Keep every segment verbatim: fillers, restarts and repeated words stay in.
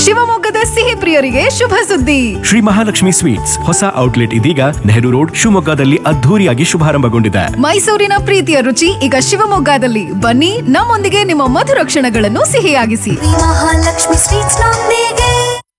ಶಿವಮೊಗ್ಗದ ಸಿಹಿ ಪ್ರಿಯರಿಗೆ ಶುಭ ಸುದ್ದಿ. ಶ್ರೀ ಮಹಾಲಕ್ಷ್ಮಿ ಸ್ವೀಟ್ಸ್ ಹೊಸ ಔಟ್ಲೆಟ್ ಇದೀಗ ನೆಹರು ರೋಡ್ ಶಿವಮೊಗ್ಗದಲ್ಲಿ ಅದ್ಧೂರಿಯಾಗಿ ಶುಭಾರಂಭಗೊಂಡಿದೆ. ಮೈಸೂರಿನ ಪ್ರೀತಿಯ ರುಚಿ ಈಗ ಶಿವಮೊಗ್ಗದಲ್ಲಿ. ಬನ್ನಿ, ನಮ್ಮೊಂದಿಗೆ ನಿಮ್ಮ ಮಧುರ ಕ್ಷಣಗಳನ್ನು ಸಿಹಿಯಾಗಿಸಿ. ಮಹಾಲಕ್ಷ್ಮಿ ಸ್ವೀಟ್ಸ್ ನೊಂದಿಗೆ.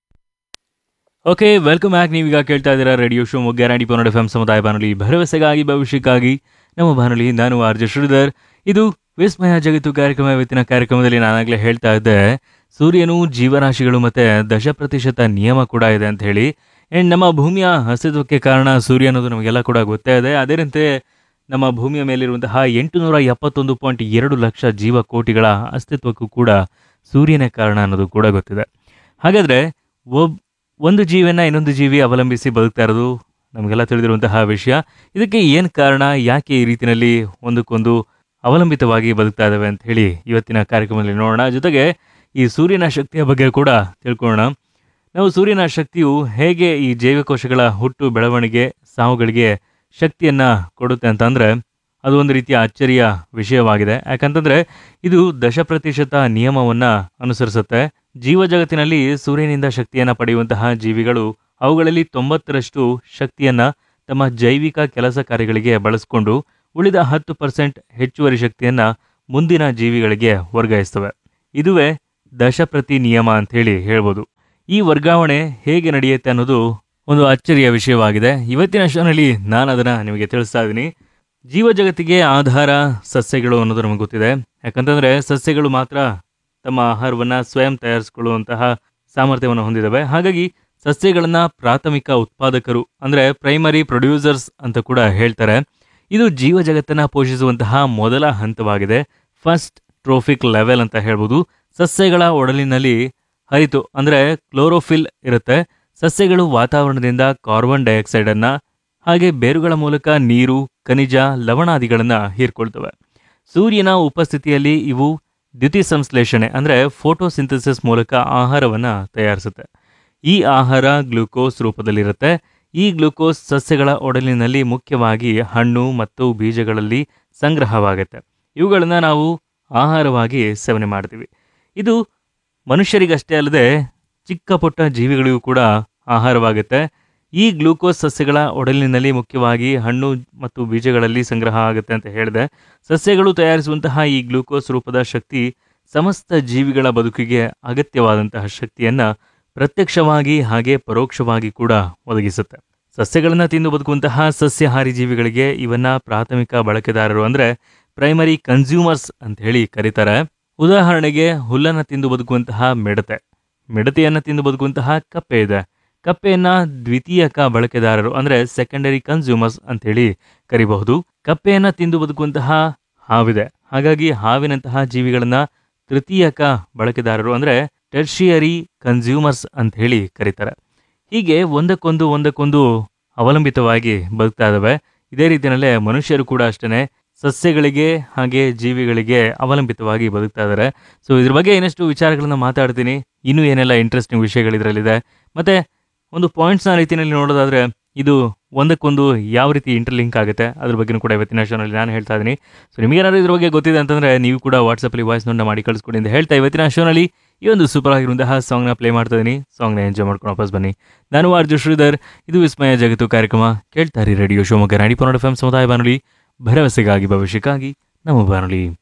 Okay, welcome back. ನೀವೀಗ ಕೇಳ್ತಾ ಇದ್ದೀರಾ ರೇಡಿಯೋ ಶಿವಮೊಗ್ಗ ರಾಣಿ ಪನ್ನಡ ಎಫ್ ಎಂ ಸಮುದಾಯ ಬಾನುಲಿ, ಭರವಸೆಗಾಗಿ ಭವಿಷ್ಯಕ್ಕಾಗಿ ನಮ್ಮ ಬಾನುಲಿ. ನಾನು ಆರ್ ಜೆ ಶ್ರೀಧರ್. ಇದು ವಿಸ್ಮಯ ಜಗತ್ತು ಕಾರ್ಯಕ್ರಮ. ಇವತ್ತಿನ ಕಾರ್ಯಕ್ರಮದಲ್ಲಿ ನಾನಾಗಲೇ ಹೇಳ್ತಾ ಇದ್ದೆ, ಸೂರ್ಯನು ಜೀವರಾಶಿಗಳು ಮತ್ತು ದಶ ಪ್ರತಿಶತ ನಿಯಮ ಕೂಡ ಇದೆ ಅಂತ ಹೇಳಿ. ಆ್ಯಂಡ್ ನಮ್ಮ ಭೂಮಿಯ ಅಸ್ತಿತ್ವಕ್ಕೆ ಕಾರಣ ಸೂರ್ಯ ಅನ್ನೋದು ನಮಗೆಲ್ಲ ಕೂಡ ಗೊತ್ತೇ ಇದೆ. ಅದೇ ರೀತಿ ನಮ್ಮ ಭೂಮಿಯ ಮೇಲಿರುವಂತಹ ಎಂಟು ನೂರ ಎಪ್ಪತ್ತೊಂದು ಪಾಯಿಂಟ್ ಎರಡು ಲಕ್ಷ ಜೀವಕೋಟಿಗಳ ಅಸ್ತಿತ್ವಕ್ಕೂ ಕೂಡ ಸೂರ್ಯನೇ ಕಾರಣ ಅನ್ನೋದು ಕೂಡ ಗೊತ್ತಿದೆ. ಹಾಗಾದರೆ ಒಬ್ ಒಂದು ಜೀವಿಯನ್ನು ಇನ್ನೊಂದು ಜೀವಿ ಅವಲಂಬಿಸಿ ಬದುಕ್ತಾ ಇರೋದು ನಮಗೆಲ್ಲ ತಿಳಿದಿರುವಂತಹ ವಿಷಯ. ಇದಕ್ಕೆ ಏನು ಕಾರಣ, ಯಾಕೆ ಈ ರೀತಿಯಲ್ಲಿ ಒಂದಕ್ಕೊಂದು ಅವಲಂಬಿತವಾಗಿ ಬದುಕ್ತಾ ಇದ್ದಾವೆ ಅಂತ ಹೇಳಿ ಇವತ್ತಿನ ಕಾರ್ಯಕ್ರಮದಲ್ಲಿ ನೋಡೋಣ. ಜೊತೆಗೆ ಈ ಸೂರ್ಯನ ಶಕ್ತಿಯ ಬಗ್ಗೆ ಕೂಡ ತಿಳ್ಕೊಳ್ಳೋಣ. ನಾವು ಸೂರ್ಯನ ಶಕ್ತಿಯು ಹೇಗೆ ಈ ಜೈವಕೋಶಗಳ ಹುಟ್ಟು, ಬೆಳವಣಿಗೆ, ಸಾವುಗಳಿಗೆ ಶಕ್ತಿಯನ್ನು ಕೊಡುತ್ತೆ ಅಂತಂದರೆ ಅದು ಒಂದು ರೀತಿಯ ಅಚ್ಚರಿಯ ವಿಷಯವಾಗಿದೆ. ಯಾಕಂತಂದರೆ ಇದು ದಶ ಪ್ರತಿಶತ ನಿಯಮವನ್ನು ಅನುಸರಿಸುತ್ತೆ. ಜೀವ ಜಗತ್ತಿನಲ್ಲಿ ಸೂರ್ಯನಿಂದ ಶಕ್ತಿಯನ್ನು ಪಡೆಯುವಂತಹ ಜೀವಿಗಳು ಅವುಗಳಲ್ಲಿ ತೊಂಬತ್ತರಷ್ಟು ಶಕ್ತಿಯನ್ನು ತಮ್ಮ ಜೈವಿಕ ಕೆಲಸ ಕಾರ್ಯಗಳಿಗೆ ಬಳಸಿಕೊಂಡು ಉಳಿದ ಹತ್ತು ಪರ್ಸೆಂಟ್ ಹೆಚ್ಚುವರಿ ಶಕ್ತಿಯನ್ನು ಮುಂದಿನ ಜೀವಿಗಳಿಗೆ ವರ್ಗಾಯಿಸ್ತವೆ. ಇದುವೇ ದಶಪ್ರತಿ ನಿಯಮ ಅಂಥೇಳಿ ಹೇಳ್ಬೋದು. ಈ ವರ್ಗಾವಣೆ ಹೇಗೆ ನಡೆಯುತ್ತೆ ಅನ್ನೋದು ಒಂದು ಅಚ್ಚರಿಯ ವಿಷಯವಾಗಿದೆ. ಇವತ್ತಿನ ಶೋನಲ್ಲಿ ನಾನು ಅದನ್ನು ನಿಮಗೆ ತಿಳಿಸ್ತಾ ಇದ್ದೀನಿ. ಜೀವ ಜಗತ್ತಿಗೆ ಆಧಾರ ಸಸ್ಯಗಳು ಅನ್ನೋದು ನಮಗೆ ಗೊತ್ತಿದೆ. ಯಾಕಂತಂದರೆ ಸಸ್ಯಗಳು ಮಾತ್ರ ತಮ್ಮ ಆಹಾರವನ್ನು ಸ್ವಯಂ ತಯಾರಿಸಿಕೊಳ್ಳುವಂತಹ ಸಾಮರ್ಥ್ಯವನ್ನು ಹೊಂದಿದ್ದಾವೆ. ಹಾಗಾಗಿ ಸಸ್ಯಗಳನ್ನು ಪ್ರಾಥಮಿಕ ಉತ್ಪಾದಕರು ಅಂದರೆ ಪ್ರೈಮರಿ ಪ್ರೊಡ್ಯೂಸರ್ಸ್ ಅಂತ ಕೂಡ ಹೇಳ್ತಾರೆ. ಇದು ಜೀವ ಜಗತ್ತನ್ನು ಪೋಷಿಸುವಂತಹ ಮೊದಲ ಹಂತವಾಗಿದೆ. ಫಸ್ಟ್ ಟ್ರೋಫಿಕ್ ಲೆವೆಲ್ ಅಂತ ಹೇಳ್ಬೋದು. ಸಸ್ಯಗಳ ಒಡಲಿನಲ್ಲಿ ಹರಿತು ಅಂದರೆ ಕ್ಲೋರೋಫಿಲ್ ಇರುತ್ತೆ. ಸಸ್ಯಗಳು ವಾತಾವರಣದಿಂದ ಕಾರ್ಬನ್ ಡೈಆಕ್ಸೈಡನ್ನು ಹಾಗೆ ಬೇರುಗಳ ಮೂಲಕ ನೀರು, ಖನಿಜ, ಲವಣಾದಿಗಳನ್ನು ಹೀರ್ಕೊಳ್ತವೆ. ಸೂರ್ಯನ ಉಪಸ್ಥಿತಿಯಲ್ಲಿ ಇವು ದ್ಯುತಿ ಸಂಶ್ಲೇಷಣೆ ಅಂದರೆ ಫೋಟೋಸಿಂಥಸಿಸ್ ಮೂಲಕ ಆಹಾರವನ್ನು ತಯಾರಿಸುತ್ತೆ. ಈ ಆಹಾರ ಗ್ಲೂಕೋಸ್ ರೂಪದಲ್ಲಿರುತ್ತೆ. ಈ ಗ್ಲೂಕೋಸ್ ಸಸ್ಯಗಳ ಒಡಲಿನಲ್ಲಿ ಮುಖ್ಯವಾಗಿ ಹಣ್ಣು ಮತ್ತು ಬೀಜಗಳಲ್ಲಿ ಸಂಗ್ರಹವಾಗುತ್ತೆ. ಇವುಗಳನ್ನು ನಾವು ಆಹಾರವಾಗಿ ಸೇವನೆ ಮಾಡ್ತೀವಿ. ಇದು ಮನುಷ್ಯರಿಗಷ್ಟೇ ಅಲ್ಲದೆ ಚಿಕ್ಕ ಪುಟ್ಟ ಜೀವಿಗಳಿಗೂ ಕೂಡ ಆಹಾರವಾಗುತ್ತೆ. ಈ ಗ್ಲೂಕೋಸ್ ಸಸ್ಯಗಳ ಒಡಲಿನಲ್ಲಿ ಮುಖ್ಯವಾಗಿ ಹಣ್ಣು ಮತ್ತು ಬೀಜಗಳಲ್ಲಿ ಸಂಗ್ರಹ ಆಗುತ್ತೆ ಅಂತ ಹೇಳಿದೆ. ಸಸ್ಯಗಳು ತಯಾರಿಸುವಂತಹ ಈ ಗ್ಲೂಕೋಸ್ ರೂಪದ ಶಕ್ತಿ ಸಮಸ್ತ ಜೀವಿಗಳ ಬದುಕಿಗೆ ಅಗತ್ಯವಾದಂತಹ ಶಕ್ತಿಯನ್ನು ಪ್ರತ್ಯಕ್ಷವಾಗಿ ಹಾಗೆ ಪರೋಕ್ಷವಾಗಿ ಕೂಡ ಒದಗಿಸುತ್ತೆ. ಸಸ್ಯಗಳನ್ನು ತಿಂದು ಬದುಕುವಂತಹ ಸಸ್ಯಾಹಾರಿ ಜೀವಿಗಳಿಗೆ ಇವನ್ನ ಪ್ರಾಥಮಿಕ ಬಳಕೆದಾರರು ಅಂದರೆ ಪ್ರೈಮರಿ ಕನ್ಸ್ಯೂಮರ್ಸ್ ಅಂತ ಹೇಳಿ ಕರೀತಾರೆ. ಉದಾಹರಣೆಗೆ ಹುಲ್ಲನ್ನು ತಿಂದು ಬದುಕುವಂತಹ ಮಿಡತೆ, ಮಿಡತೆಯನ್ನು ತಿಂದು ಬದುಕುವಂತಹ ಕಪ್ಪೆ ಇದೆ. ಕಪ್ಪೆಯನ್ನು ದ್ವಿತೀಯಕ ಬಳಕೆದಾರರು ಅಂದರೆ ಸೆಕೆಂಡರಿ ಕನ್ಸ್ಯೂಮರ್ಸ್ ಅಂತೇಳಿ ಕರಿಬಹುದು. ಕಪ್ಪೆಯನ್ನು ತಿಂದು ಬದುಕುವಂತಹ ಹಾವಿದೆ. ಹಾಗಾಗಿ ಹಾವಿನಂತಹ ಜೀವಿಗಳನ್ನು ತೃತೀಯಕ ಬಳಕೆದಾರರು ಅಂದರೆ ಟೆರ್ಷಿಯರಿ ಕನ್ಸ್ಯೂಮರ್ಸ್ ಅಂತ ಹೇಳಿ ಕರೀತಾರೆ. ಹೀಗೆ ಒಂದಕ್ಕೊಂದು ಒಂದಕ್ಕೊಂದು ಅವಲಂಬಿತವಾಗಿ ಬದುಕ್ತಾ ಇದ್ದಾವೆ. ಇದೇ ರೀತಿಯಲ್ಲೇ ಮನುಷ್ಯರು ಕೂಡ ಅಷ್ಟೇ ಸಸ್ಯಗಳಿಗೆ ಹಾಗೆ ಜೀವಿಗಳಿಗೆ ಅವಲಂಬಿತವಾಗಿ ಬದುಕ್ತಾ ಇದ್ದಾರೆ. ಸೊ ಇದ್ರ ಬಗ್ಗೆ ಇನ್ನಷ್ಟು ವಿಚಾರಗಳನ್ನು ಮಾತಾಡ್ತೀನಿ. ಇನ್ನೂ ಏನೆಲ್ಲ ಇಂಟ್ರೆಸ್ಟಿಂಗ್ ವಿಷಯಗಳು ಇದರಲ್ಲಿದೆ. ಮತ್ತು ಒಂದು ಪಾಯಿಂಟ್ಸ್ನ ರೀತಿಯಲ್ಲಿ ನೋಡೋದಾದರೆ ಇದು ಒಂದಕ್ಕೊಂದು ಯಾವ ರೀತಿ ಇಂಟರ್ಲಿಂಕ್ ಆಗುತ್ತೆ ಅದ್ರ ಬಗ್ಗೆಯೂ ಕೂಡ ಇವತ್ತಿನ ಶೋನಲ್ಲಿ ನಾನು ಹೇಳ್ತಾ ಇದ್ದೀನಿ. ಸೊ ನಿಮಗೇನಾದ್ರು ಇದ್ರ ಬಗ್ಗೆ ಗೊತ್ತಿದೆ ಅಂತಂದರೆ ನೀವು ಕೂಡ ವಾಟ್ಸಪ್ಪಲ್ಲಿ ವಾಯ್ಸ್ ನೋಟ್ನ ಮಾಡಿ ಕಳಿಸ್ಕೊಡಿ ಅಂತ ಹೇಳ್ತಾ ಇವತ್ತಿನ ಶೋನಲ್ಲಿ ಈ ಒಂದು ಸೂಪರ್ ಆಗಿರುವಂತಹ ಸಾಂಗ್ನ ಪ್ಲೇ ಮಾಡ್ತಾ ಇದ್ದೀನಿ. ಸಾಂಗ್ನ ಎಂಜಾಯ್ ಮಾಡ್ಕೊಂಡು ವಾಪಸ್ ಬನ್ನಿ. ನಾನು ಆರ್ ಜೆ ಶ್ರೀಧರ್. ಇದು ವಿಸ್ಮಯ ಜಗತ್ತು ಕಾರ್ಯಕ್ರಮ. ಕೇಳ್ತಾರೆ ರೇಡಿಯೋ ಶಿವಮೊಗ್ಗ ರಾಣಿ ಪನ್ನಡ ಎಫ್ ಎಂ ಸಮುದಾಯ ಬಾನುಲಿ, ಭರವಸೆಗಾಗಿ ಭವಿಷ್ಯಕ್ಕಾಗಿ ನಮ್ಮ ಬಾನುಲಿ.